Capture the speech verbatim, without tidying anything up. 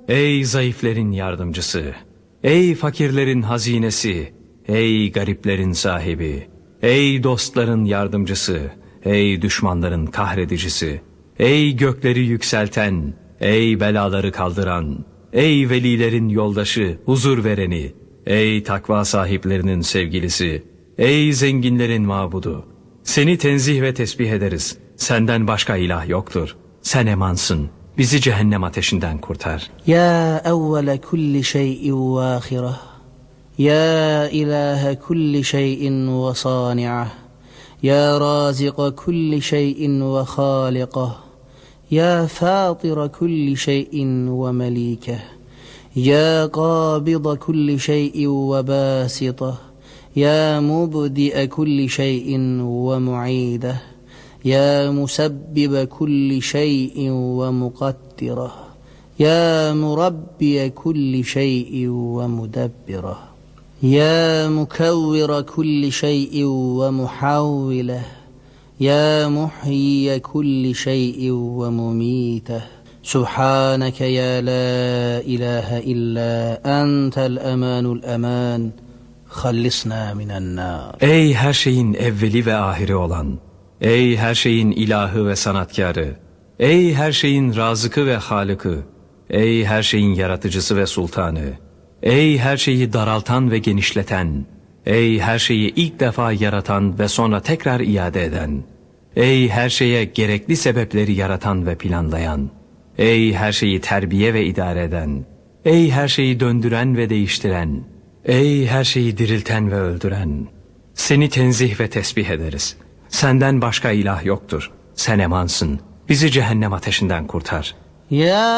Ey zayıflerin yardımcısı, ey fakirlerin hazinesi, ey gariplerin sahibi, ey dostların yardımcısı, ey düşmanların kahredicisi, ey gökleri yükselten, ey belaları kaldıran, ey velilerin yoldaşı, huzur vereni, ey takva sahiplerinin sevgilisi, ey zenginlerin mabudu. Seni tenzih ve tesbih ederiz. Senden başka ilah yoktur. Sen emansın. Bizi cehennem ateşinden kurtar. Ya evvele kulli şeyin ve ahireh. Ya ilahe kulli şeyin ve sani'ah. Ya razika kulli şeyin ve halikah. Ya fatira kulli şeyin ve melikeh. Ya qabida kulli şeyin ve basitah. Ya mubdi'e kulli şeyin ve mu'ideh. Ya musebbibe kulli şeyin ve muqaddireh. Ya murabbiye kulli şeyin ve mudebbireh. Ya mukevvire kulli şeyin ve muhavvileh. Ya muhyiye kulli şeyin ve mumiteh. Subhaneke ya la ilahe illa entel emanul eman. Hallisna minen nar. Ey her şeyin evveli ve ahiri olan, ey her şeyin ilahı ve sanatkarı, ey her şeyin razıkı ve halıkı, ey her şeyin yaratıcısı ve sultanı, ey her şeyi daraltan ve genişleten, ey her şeyi ilk defa yaratan ve sonra tekrar iade eden, ey her şeye gerekli sebepleri yaratan ve planlayan, ey her şeyi terbiye ve idare eden, ey her şeyi döndüren ve değiştiren, ey her şeyi dirilten ve öldüren, seni tenzih ve tesbih ederiz. Senden başka ilah yoktur. Sen emansın. Bizi cehennem ateşinden kurtar. Ya